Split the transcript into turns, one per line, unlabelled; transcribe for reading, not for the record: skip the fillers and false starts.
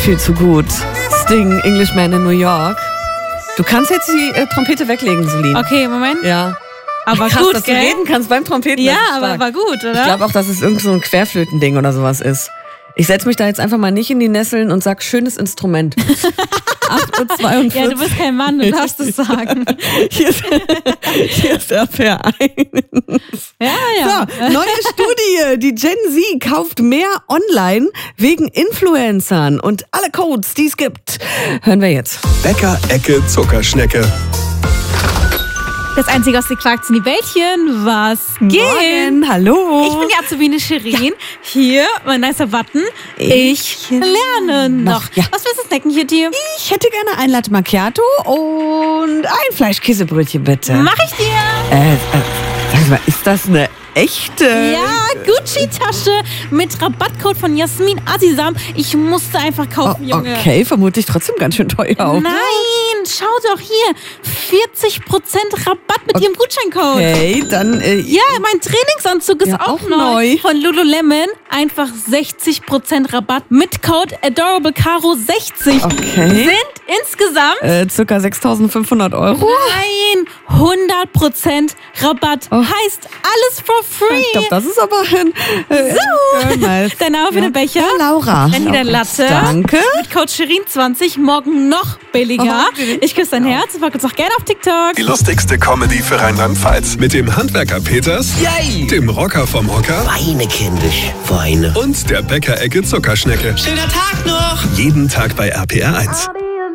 viel zu gut. Sting, Englishman in New York. Du kannst jetzt die Trompete weglegen, Celine.
Okay, Moment.
Ja.
Aber
Krass,
gut,
dass du
gell?
reden kannst beim Trompeten.
Ja,
das ist
aber
stark.
war gut, oder?
Ich glaube auch, dass es irgend so ein Querflötending oder sowas ist. Ich setze mich da jetzt einfach mal nicht in die Nesseln und sag, schönes Instrument. 8:42 Uhr.
Ja, du bist kein Mann, du darfst es sagen.
Hier ist RPR 1.
Ja.
So, neue Studie. Die Gen Z kauft mehr online wegen Influencern und alle Codes, die es gibt. Hören wir jetzt.
Bäcker-Ecke Zuckerschnecke.
Das Einzige aus den Quarks sind die Bällchen. Was geht?
Morgen, hallo.
Ich bin die Azubine Shirin. Hier, mein nicer Button. Ich lerne noch.
Ja.
Was willst du snacken hier, dir?
Ich hätte gerne ein Latte Macchiato und ein Fleischkäsebrötchen, bitte.
Mach ich dir.
Sag mal, ist das eine echte?
Ja, Gucci-Tasche mit Rabattcode von Jasmin Azizam. Ich musste einfach kaufen, Junge.
Okay, vermutlich trotzdem ganz schön teuer auch.
Nein, schau doch hier. 40% Rabatt mit ihrem Gutscheincode.
Okay, dann
Ja, mein Trainingsanzug ist
Ja,
auch
auch
neu.
neu.
Von Lululemon. Einfach 60% Rabatt mit Code ADORABLECARO60.
Okay.
Sind insgesamt
circa 6.500 €.
nein, 100% Rabatt. Heißt alles for free.
Ich glaube, das ist aber ein
So, dein Name für den Becher.
Ja, Laura.
Dann hier der Latte.
Danke.
Mit Code Shirin20 morgen noch billiger.
Okay.
Ich küsse dein Herz. Folgt uns auch gerne auf TikTok.
Die lustigste Comedy für Rheinland-Pfalz. Mit dem Handwerker Peters,
Yay!
dem Rocker vom Hocker
Weine, kindisch, weine.
und der Bäcker-Ecke Zuckerschnecke.
Schöner Tag noch!
Jeden Tag bei RPR 1.